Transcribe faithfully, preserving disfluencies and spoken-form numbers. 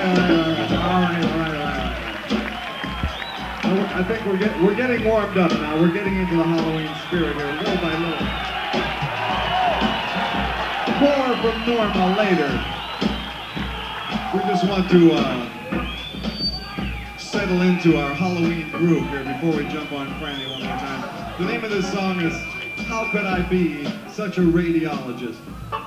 I think we're get, we're getting warmed up now. We're getting into the Halloween spirit here, little by little. More from Norma later. We just want to uh, settle into our Halloween groove here before we jump on Franny one more time. The name of this song is How Could I Be Such a Radiologist?